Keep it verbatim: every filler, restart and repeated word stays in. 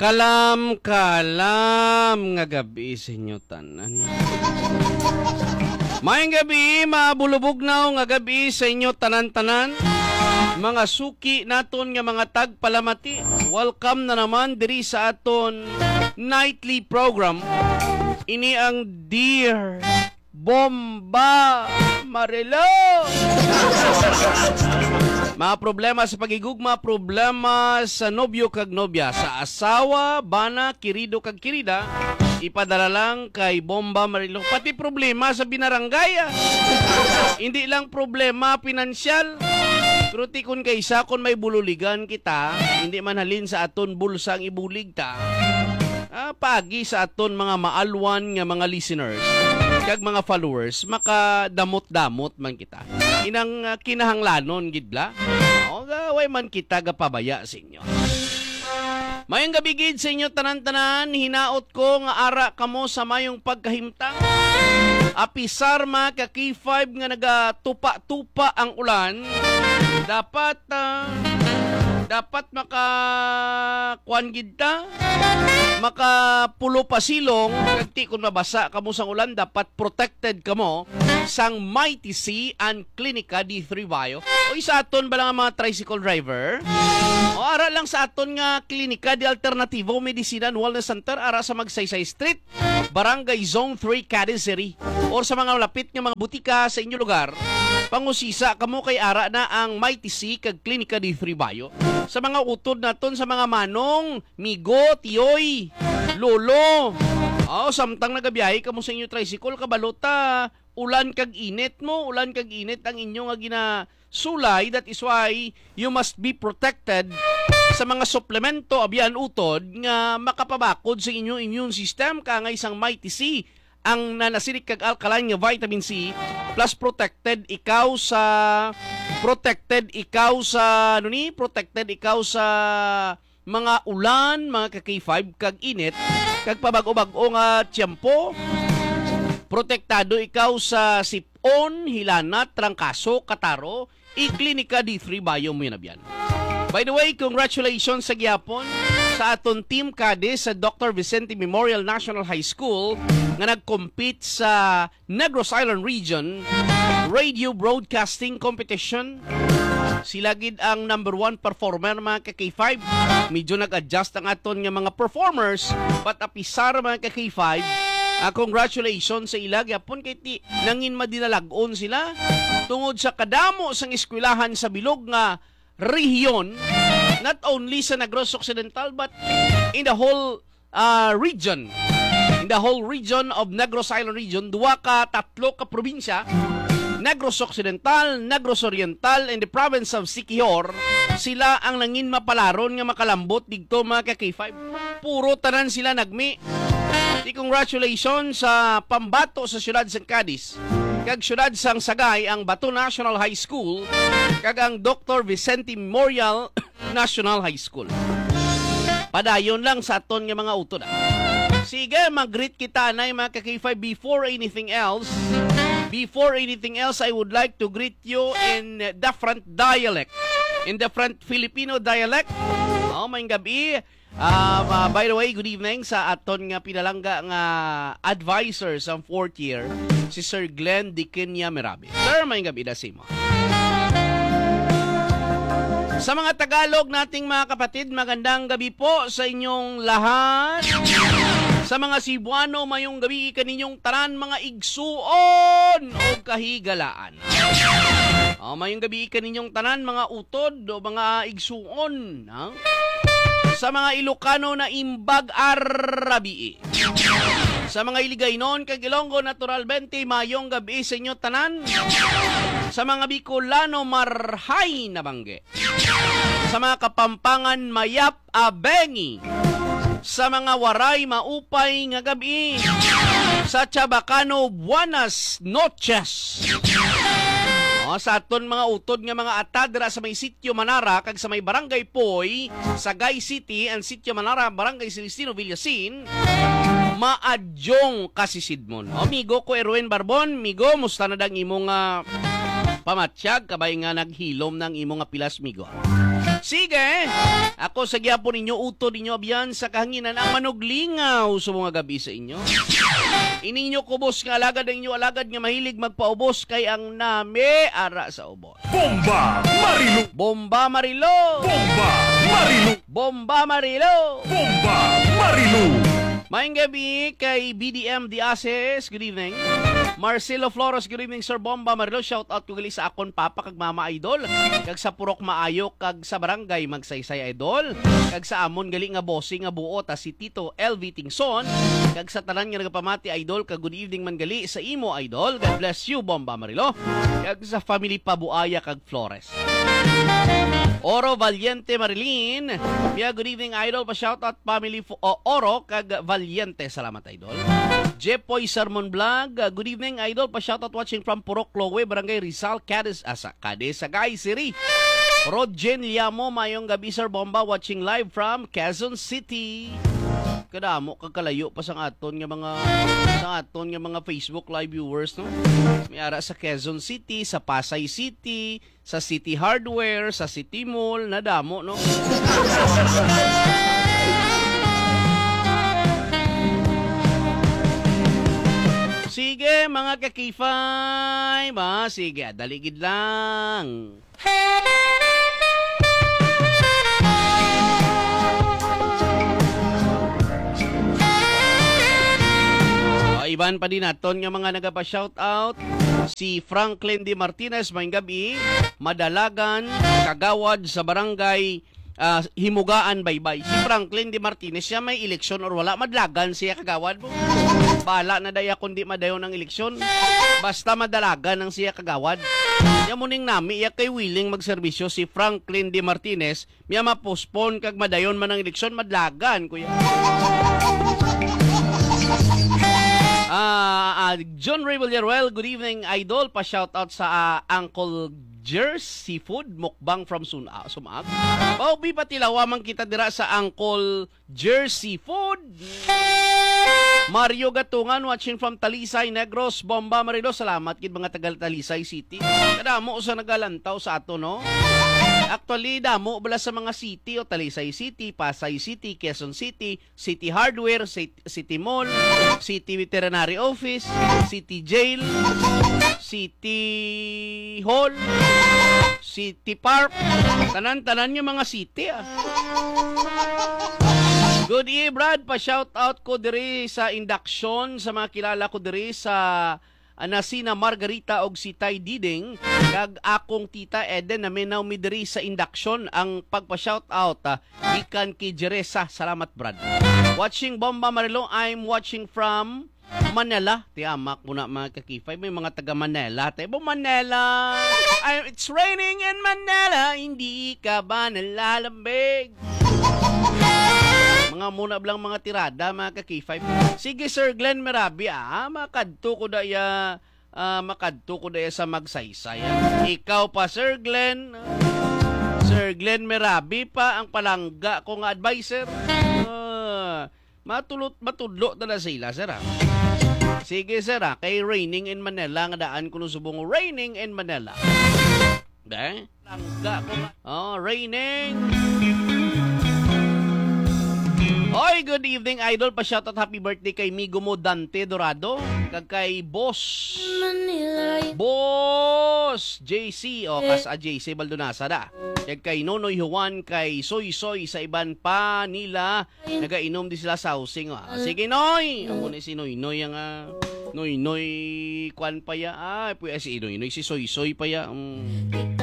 Kalam, kalam nga gabi sa inyo tanan. Mayang gabi, mabulubog na nga gabi sa inyo tanan-tanan. Mga suki naton nga mga tagpalamati. Welcome na naman diri sa aton nightly program. Ini ang Dear Bomba Marilo. Mga problema sa pagigugma, problema sa nobyo kag nobya, sa asawa, bana, kirido kag kirida, ipadala lang kay Bomba Marilo. Pati problema sa binarangay. Hindi lang problema pinansyal. Pero tikon kay isa kon may bululigan kita, hindi man halin sa aton bulsa ang ibulig ta. Ah, pagi sa aton mga maalwan nga mga listeners kag mga followers, makadamot-damot man kita. Inang uh, kinahanglanon gidla. O gaway man kita gapabaya sa inyo. Mayong gabi gid sa inyo tanan-tanan, hinaot ko nga ara kamo sa mayong pagkahimtang. Apisar ma ka K five nga nagatupa-tupa ang ulan. Dapat uh, dapat maka kuan gid ta. Makapulo pa silong, kagti kung mabasa kamo sang ulan, dapat protected kamo sang Mighty Sea and Clinica D three Bio. O isa aton ba lang ang mga tricycle driver? O ara lang sa aton nga Clinica di Alternativo Medicina and Wellness Center, ara sa Magsaysay Street, Barangay Zone three, Cadiz City. O sa mga lapit nga mga butika sa inyong lugar, pangusisa kamo kay ara na ang Mighty Sea kag Clinica D three Bio. Sa mga utod naton, sa mga manong, migo, tiyoy, lolo. Oh, samtang nagabiyahe kamo sa inyo tricycle, kabalota, ulan kag init mo, ulan kag init ang inyo nga ginasulay. That is why you must be protected sa mga suplemento abiyan utod nga makapabakod sa inyo immune system, ka nga isang Mighty Sea ang nanasirik kag alkaline nga vitamin C, plus protected ikaw sa protected ikaw sa ano ni protected ikaw sa mga ulan, mga ka-K five kag init, kag pabago-bago nga tiyempo. Protektado ikaw sa sipon, hilana, trangkaso, kataro, i-Clinica D three Bio mo yun abyan. By the way, congratulations sa gyapon sa aton Team Cadiz sa Doctor Vicente Memorial National High School nga nag-compete sa Negros Island Region Radio Broadcasting Competition. Sila gid ang number one performer mga ka-K five. Medyo nag-adjust ang aton nga mga performers, but apisar mga ka-K five. Uh, congratulations sa ila gyapon kay ti nangin madinalagon sila tungod sa kadamo sang eskwelahan sa bilog nga rehiyon, not only sa Negros Occidental but in the whole uh, region. In the whole region of Negros Island Region, duwa ka tatlo ka probinsya, Negros Occidental, Negros Oriental, and the province of Siquijor, sila ang nangin mapalaron nga makalambot digto mga ka-K five. Puro tanan sila nagmi. Di congratulations sa pambato sa siyudad sang Cadiz, kag siyudad sang Sagay ang Bato National High School, kag ang Doctor Vicente Memorial National High School. Padayon lang sa aton nga mga utod. Sige, mag-greet kita na mga ka-K five. Before anything else, before anything else, I would like to greet you in different dialect. In different Filipino dialect. Oh, may gabi. Uh, uh, by the way, good evening sa aton nga pinalangga nga advisor sa fourth year, si Sir Glenn Diquenya Merabi. Sir, may gabi na si mo. Sa mga Tagalog nating mga kapatid, magandang gabi po sa inyong lahat. Sa mga Cebuano, mayong gabi kaninyong tanan mga igsuon o kahigalaan. O, mayong gabi kaninyong tanan mga utod o mga igsuon. Ha? Sa mga Ilocano na imbag arabi. Sa mga Iligaynon, kag Ilonggo, naturalmente, mayong gabi sa inyo tanan. Sa mga Bicolano, marhay na bangge. Sa mga Kapampangan, mayap abengi. Sa mga Waray, maupay nga gabi. Sa Chabacano, buenas noches. O, sa aton mga utod nga mga atadra sa may Sitio Manara kag sa may Barangay Poy, Sagay City and Sitio Manara, Barangay Celestino Villasin, maadyong kasisidmon. O, migo ko Erwin Barbon, migo, musta na dang imong uh, pamatsyag, kabay nga naghilom ng imong nga pilas, migo. Sige, ako sa gyapon ninyo, uto ninyo abiyan sa kahanginan ang manuglingaw sa mga gabi sa inyo. Ininyo kubos nga alagad ang inyo alagad nga mahilig magpaubos kay ang nami ara sa ubos. Bomba Marilo! Bomba Marilo! Bomba Marilo! Bomba Marilo! Bomba Marilo! Maayong gabi kay B D M Diases, good evening. Marcelo Flores, good evening Sir Bomba Marilo. Shout out ko gali sa akon papa kag mama idol. Kag sa purok maayo kag sa barangay magsaysay idol. Kag sa amon gali nga bossing nga buo ta si Tito L V Tingson. Kag sa tanan nga nagapamati idol kag good evening man gali sa imo idol. God bless you Bomba Marilo. Kag sa family Pabuaya kag Flores. Oro Valiente Marilyn. Yeah, good evening idol. Pa shout out family fo- o, Oro kag Valiente. Salamat idol. Jepoy Sermon Vlog. Uh, good evening idol. Pa shout out watching from Purok Lowe, Barangay Rizal, Cadiz, Asa, Cadiz, Sagay City. Rodjen Liamo, mayong gabi Sir Bomba watching live from Quezon City. Kadamo kagkalayo pa sang aton nga mga sa aton nga mga Facebook live viewers no. May ara sa Quezon City, sa Pasay City, sa City Hardware, sa City Mall, nadamo no. Sige mga kakifay, ba sige, daligid lang. Iban pa din naton nga mga nagapa-shoutout. Si Franklin D. Martinez, may gabi, Madalagan, Kagawad sa barangay uh, Himugaan, Baybay. Si Franklin D. Martinez, siya may eleksyon or wala, madalagan siya Kagawad mo. Bala na daya kundi madayon ng eleksyon. Basta madalagan ang siya Kagawad. Yan muning nami, iya kay willing magserbisyo si Franklin D. Martinez, miya ma-postpone kag madayon man ang eleksyon, madalagan, kuya. Ah, uh, uh, John Ray Villaruel, good evening idol. Pa-shoutout sa uh, Uncle Jers Seafood Mukbang from Sun uh, Sumag. Paubi patilawa man kita dira sa Uncle Jers Seafood. Mario Gatungan watching from Talisay Negros, Bomba Marilo. Salamat kid mga tagal Talisay City. Kadamo sa nagalantaw sa ato no. Actually, damo bala sa mga city o Talisay City, Pasay City, Quezon City, City Hardware, City Mall, City Veterinary Office, City Jail, City Hall, City Park. Tanan-tanan yung mga city ah. Good evening, Brad. Pa-shout out ko diri sa induction sa mga kilala ko diri sa ana sina Margarita og si Tay Diding kag akong tita Eden na minaw mi diri sa induction ang pagpa-shout out uh, ikan kay Jeresa. Salamat Brad. Watching Bomba Marilo, I'm watching from Manila. Tiamak muna mga kakifay, may mga taga Manila. Tayo Manila. I, it's raining in Manila. Hindi ka ba nalalambig? Mga muna blang mga tirada, mga kakifay. Sige, Sir Glenn Merabi, ah, makadto ko daya, ah, makadto ko daya sa magsaysay. Ah. Ikaw pa, Sir Glenn. Sir Glenn Merabi pa, ang palangga ko nga advisor. Ah, matulot, matudlo na sila, sir. Ah. Sige, sir, ah, kay Raining in Manila, nga daan ko nung subong Raining in Manila. De? Palangga ko nga. Oh, Raining. Oy, good evening idol. Pa-shoutout happy birthday kay Migo mo Dante Dorado. Kag kay Boss Boss J C o kas a J C Baldonasa da. Kag kay Nonoy Juan, kay Soy Soy sa iban pa nila. Nagainom di sila sa housing. Ah. Sige Noy. Amo ni si Noy Noy ang uh, Noy Noy kwan pa ya. Ah, puya si Noy Noy si Soy Soy pa ya. Um.